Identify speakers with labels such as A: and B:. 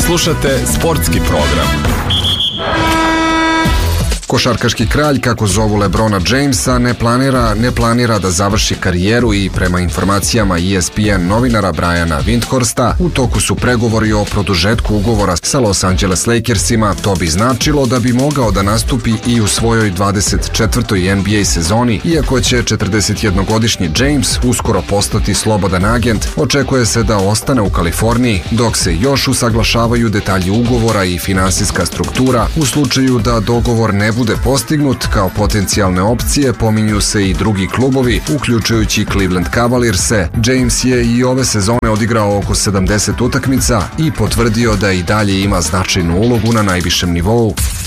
A: Slušate sportski program.
B: Košarkaški kralj, kako zovu LeBrona Jamesa, ne planira da završi karijeru i prema informacijama ESPN novinara Briana Windhorsta, u toku su pregovori o produžetku ugovora sa Los Angeles Lakersima. To bi značilo da bi mogao da nastupi i u svojoj 24. NBA sezoni, iako će 41-godišnji James uskoro postati slobodan agent. Očekuje se da ostane u Kaliforniji, dok se još usaglašavaju detalji ugovora i finansijska struktura. U slučaju da dogovor ne bude postignut, kao potencijalne opcije pominju se i drugi klubovi, uključujući Cleveland Cavalierse. James je i ove sezone odigrao oko 70 utakmica i potvrdio da i dalje ima značajnu ulogu na najvišem nivou.